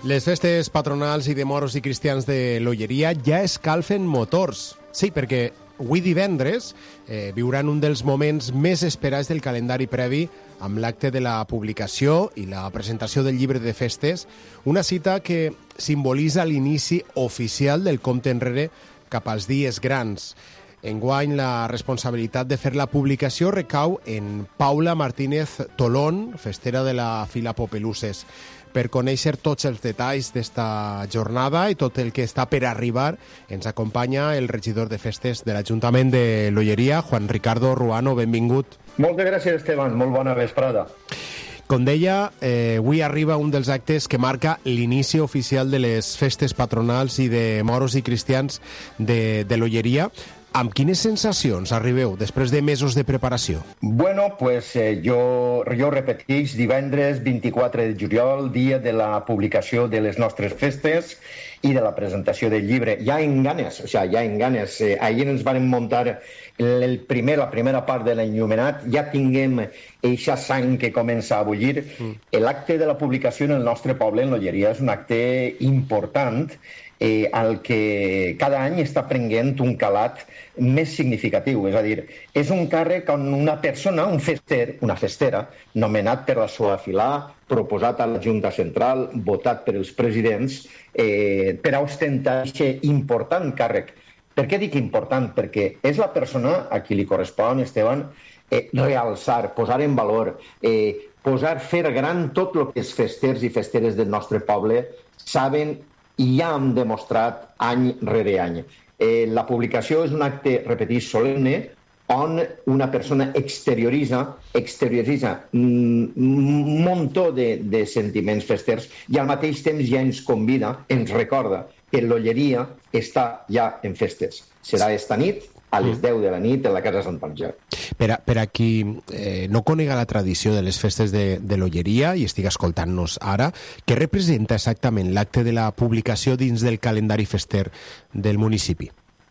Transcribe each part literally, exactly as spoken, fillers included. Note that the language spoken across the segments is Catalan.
Les festes patronals i de moros i cristians de l'Olleria ja escalfen motors. Sí, perquè avui divendres eh, viuran un dels moments més esperats del calendari previ amb l'acte de la publicació i la presentació del llibre de festes, una cita que simbolitza l'inici oficial del compte enrere cap als dies grans. Enguany, la responsabilitat de fer la publicació recau en Paula Martínez Tolón, festera de la Fila Popeluses. Per conèixer tots els detalls d'esta jornada i tot el que està per arribar, ens acompanya el regidor de festes de l'Ajuntament de l'Olleria, Juan Ricardo Ruano. Benvingut. Moltes gràcies, Esteban. Molt bona vesprada. Com deia, eh, avui arriba un dels actes que marca l'inici oficial de les festes patronals i de moros i cristians de, de l'Olleria. Amb quines sensacions arribeu després de mesos de preparació? Bueno, pues eh, jo, jo repeteix, divendres vint-i-quatre de juliol, dia de la publicació de les nostres festes i de la presentació del llibre. Ja en ganes, o sigui, ja en ganes. Eh, ahir ens van muntar el primer, la primera part de l'enllumenat, ja tinguem eixa sang que comença a bullir. Mm. L'acte de la publicació en el nostre poble, en l'Olleria, és un acte important, eh, al que cada any està prenent un calat més significatiu. És a dir, és un càrrec on una persona, un fester, una festera, nomenat per la seva filà, proposat a la Junta Central, votat per els presidents, eh, per a ostentar aquest important càrrec. Per què dic important? Perquè és la persona a qui li correspon, Esteban, eh, realçar, posar en valor, eh, posar, fer gran tot el que els festers i festeres del nostre poble saben i ja han demostrat any rere any. Eh, la publicació és un acte, repetís, solemne, on una persona exterioritza, exterioritza un muntó de, de sentiments festers i al mateix temps ja ens convida, ens recorda que l'Olleria està ja en festes. Serà esta nit, a les deu de la nit, en la Casa Sant Pantjà. Per a, per a qui eh, no conega la tradició de les festes de, de l'Olleria i estigui escoltant-nos ara, què representa exactament l'acte de la publicació dins del calendari fester del municipi?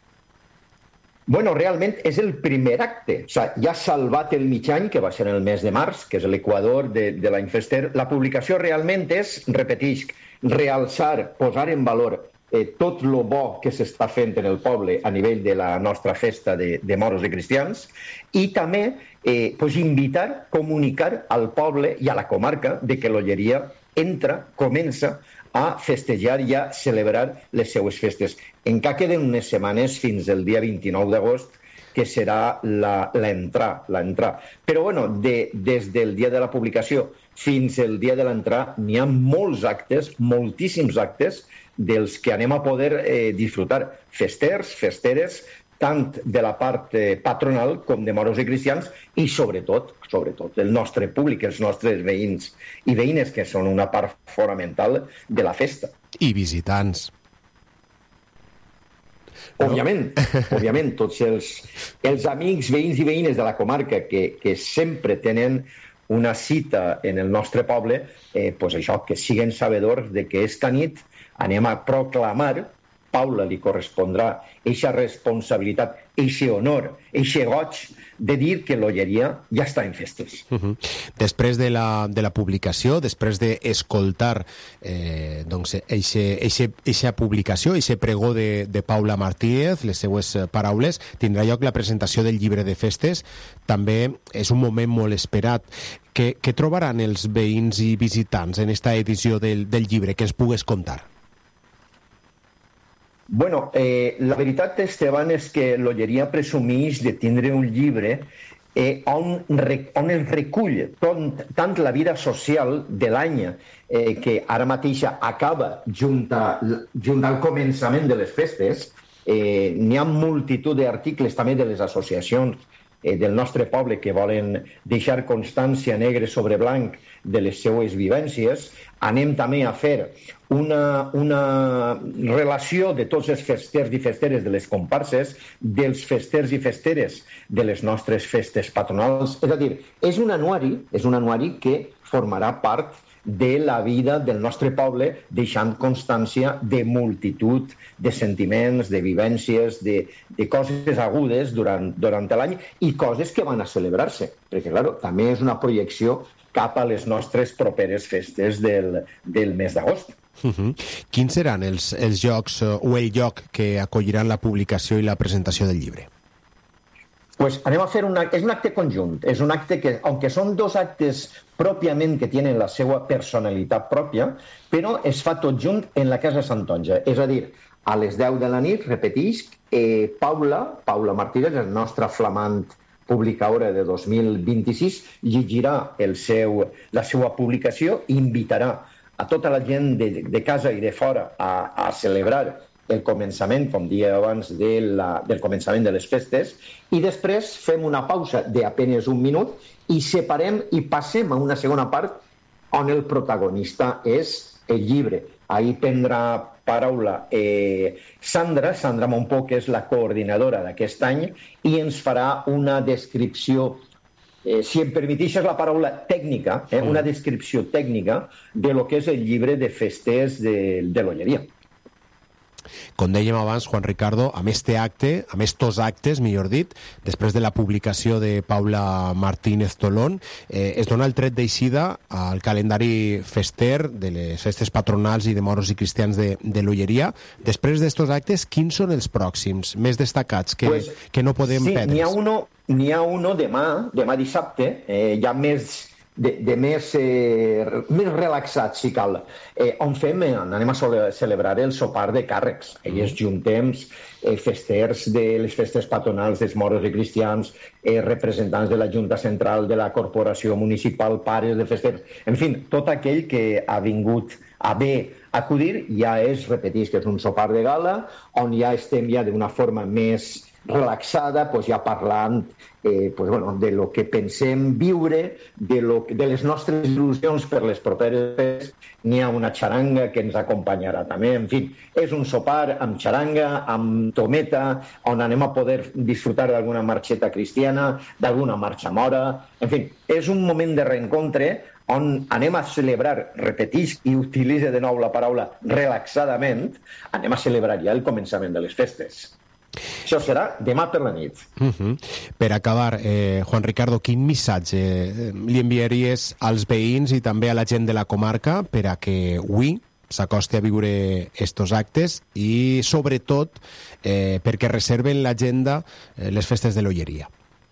Bueno, realment és el primer acte. O sigui, ja ha salvat el mig any, que va ser en el mes de març, que és l'equador de, de l'any fester. La publicació realment és, repetisc, realçar, posar en valor eh, tot lo bo que s'està fent en el poble a nivell de la nostra festa de, de moros i cristians, i també eh, pues invitar, comunicar al poble i a la comarca de que l'Olleria entra, comença a festejar i a celebrar les seues festes. Encara queden unes setmanes fins al dia vint-i-nou d'agost, que serà l'entrar. Però, bueno, de, des del dia de la publicació fins al dia de l'entrar n'hi ha molts actes, moltíssims actes, dels que anem a poder eh, disfrutar. Festers, festeres, tant de la part eh, patronal com de moros i cristians, i sobretot, sobretot, el nostre públic, els nostres veïns i veïnes, que són una part fonamental de la festa. I visitants. No? Òbviament, òbviament, tots els, els amics, veïns i veïnes de la comarca que, que sempre tenen una cita en el nostre poble, eh, pues això, que siguen sabedors de que esta nit anem a proclamar, Paula li correspondrà eixa responsabilitat, eixe honor, eixe goig de dir que l'Olleria ja està en festes. Uh-huh. Després de la, de la publicació, després d'escoltar eh, doncs, eixe, eixe, eixa publicació, eixe pregó de, de Paula Martínez, les seues paraules, tindrà lloc la presentació del llibre de festes. També és un moment molt esperat. Què, què trobaran els veïns i visitants en esta edició del, del llibre? Que ens pugues contar? Bueno, eh, la veritat, Esteban, és que l'Olleria presumeix de tindre un llibre eh, on, on es recull tot, tant la vida social de l'any eh, que ara mateix acaba junt, a, junt al començament de les festes. Eh, n'hi ha multitud d'articles també de les associacions eh, del nostre poble que volen deixar constància negre sobre blanc de les seues vivències. Anem també a fer una, una relació de tots els festers i festeres de les comparses, dels festers i festeres de les nostres festes patronals. És a dir, és un anuari, és un anuari que formarà part de la vida del nostre poble, deixant constància de multitud de sentiments, de vivències, de, de coses agudes durant, durant l'any i coses que van a celebrar-se. Perquè, clar, també és una projecció cap a les nostres properes festes del, del mes d'agost. Uh-huh. Quins seran els, els jocs uh, o el lloc que acolliran la publicació i la presentació del llibre? Pues anem a fer un acte, és un acte conjunt, és un acte que, aunque són dos actes pròpiament que tenen la seva personalitat pròpia, però es fa tot junt en la Casa Santonja. És a dir, a les deu de la nit, repetisc, eh, Paula, Paula Martínez, la nostra flamant publicadora de dos mil vint-i-sis, llegirà el seu, la seva publicació i invitarà a tota la gent de, de casa i de fora a, a celebrar el començament, com dia abans, de la, del començament de les festes, i després fem una pausa d'apenes un minut i separem i passem a una segona part on el protagonista és el llibre. Ahí prendrà paraula eh, Sandra, Sandra Montpó, que és la coordinadora d'aquest any, i ens farà una descripció, eh, si em permeteixes la paraula tècnica, eh, una descripció tècnica de lo que és el llibre de festes de, de l'Olleria. Com dèiem abans, Juan Ricardo, amb este acte, amb estos actes, millor dit, després de la publicació de Paula Martínez Tolón, eh, es dona el tret d'eixida al calendari fester de les festes patronals i de moros i cristians de, de l'Olleria. Després d'estos actes, quins són els pròxims, més destacats, que, pues, que no podem sí, perdre? N'hi ha uno, n'hi ha uno demà, demà dissabte, eh, ja més... De, de més, eh, més relaxat, si cal, eh, on fem, eh, anem a celebrar el sopar de càrrecs. Ahí es juntem eh, festers de les festes patronals dels moros i cristians, eh, representants de la Junta Central, de la Corporació Municipal, pares de festers, en fi, tot aquell que ha vingut a bé acudir, ja és, repetís, que és un sopar de gala, on ja estem ja d'una forma més relaxada, pues ja parlant eh, pues bueno, de lo que pensem viure, de, lo, de les nostres il·lusions per les properes festes. N'hi ha una xaranga que ens acompanyarà també. En fi, és un sopar amb xaranga, amb tometa, on anem a poder disfrutar d'alguna marxeta cristiana, d'alguna marxa mora. En fi, és un moment de reencontre on anem a celebrar, repetisc i utilitza de nou la paraula relaxadament, anem a celebrar ja el començament de les festes. Això serà demà per la nit. Uh-huh. Per acabar, eh, Juan Ricardo, quin missatge eh, li enviaries als veïns i també a la gent de la comarca per a que avui s'acosti a viure estos actes i, sobretot, eh, perquè reserven l'agenda eh, les festes de l'Olleria?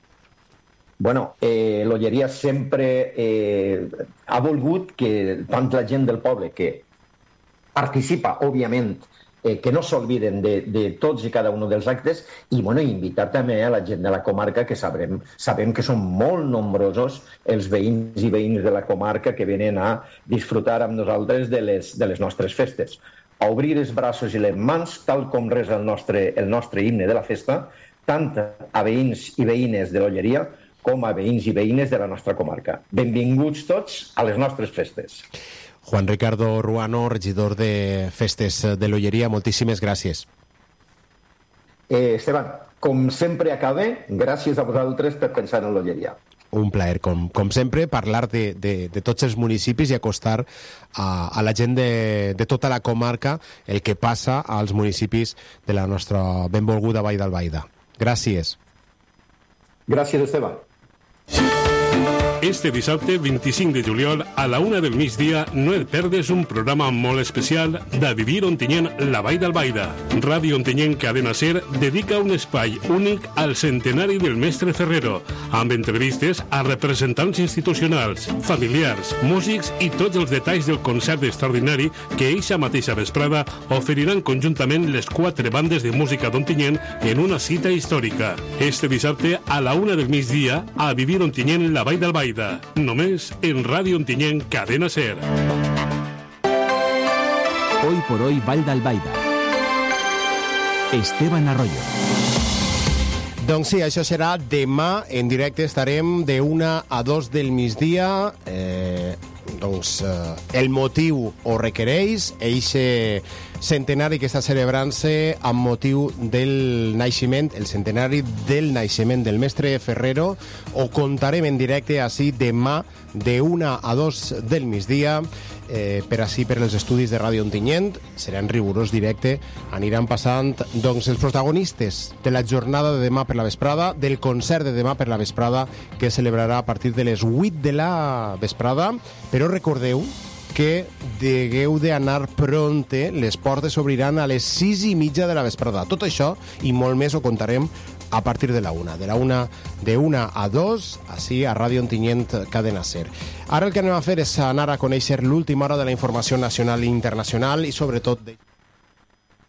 Bueno, eh, l'Olleria sempre eh, ha volgut que tant la gent del poble que participa, òbviament, Eh, que no s'olviden de, de tots i cada un dels actes i bueno, invitar també a la gent de la comarca, que sabrem, sabem que són molt nombrosos els veïns i veïns de la comarca que venen a disfrutar amb nosaltres de les, de les nostres festes. A obrir els braços i les mans, tal com resa el nostre, el nostre himne de la festa, tant a veïns i veïnes de l'Olleria com a veïns i veïnes de la nostra comarca. Benvinguts tots a les nostres festes. Juan Ricardo Ruano, regidor de Festes de l'Olleria, moltíssimes gràcies. Eh, Esteban, com sempre acabe, gràcies a vosaltres per pensar en l'Olleria. Un plaer, com, com sempre, parlar de, de, de tots els municipis i acostar a, a la gent de, de tota la comarca el que passa als municipis de la nostra benvolguda Vall d'Albaida. Gràcies. Gràcies, Esteban. Este dissabte vint-i-cinc de juliol a la una del migdia no et perdes un programa molt especial de Vivir Ontinyent, la Vall d'Albaida. Ràdio Ontinyent Cadena Ser dedica un espai únic al centenari del mestre Ferrero, amb entrevistes a representants institucionals, familiars, músics i tots els detalls del concert extraordinari que eixa mateixa vesprada oferiran conjuntament les quatre bandes de música d'Ontinyent en una cita històrica. Este dissabte a la una del migdia a Vivir Ontinyent, la Vall d'Albaida. Només en Ràdio Ontinyent Cadena Ser. Hoy por hoy Vall d'Albaida. Esteban Arroyo. Doncs sí, això serà demà en directe. Estarem de una a dos del migdia. Eh, doncs eh, el motiu ho requereix. Eixe centenari que està celebrant-se amb motiu del naixement, el centenari del naixement del mestre Ferrero. Ho contarem en directe així demà de una a dos del migdia. Eh, per així per els estudis de Ràdio Ontinyent serà en rigorós directe, aniran passant doncs els protagonistes de la jornada de demà per la vesprada, del concert de demà per la vesprada, que es celebrarà a partir de les vuit de la vesprada. Però recordeu que degueu d'anar pronte, les portes s'obriran a les sis i mitja de la vesprada. Tot això i molt més ho contarem a partir de la una, de la una, de una a dos, així a Ràdio Ontinyent Cadena Ser. Ara el que anem a fer és anar a conèixer l'última hora de la informació nacional i internacional i sobretot de...